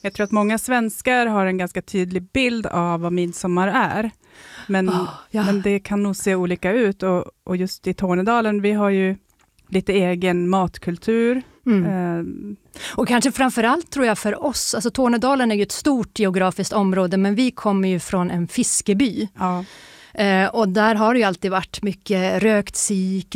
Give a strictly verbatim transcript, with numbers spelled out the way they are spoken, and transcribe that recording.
Jag tror att många svenskar har en ganska tydlig bild av vad midsommar är. Men, oh, ja. men det kan nog se olika ut. Och, och just i Tornedalen, vi har ju lite egen matkultur. Mm. Eh, och kanske framförallt tror jag för oss, alltså Tornedalen är ju ett stort geografiskt område, men vi kommer ju från en fiskeby. ja. Eh, och där har det ju alltid varit mycket rökt sik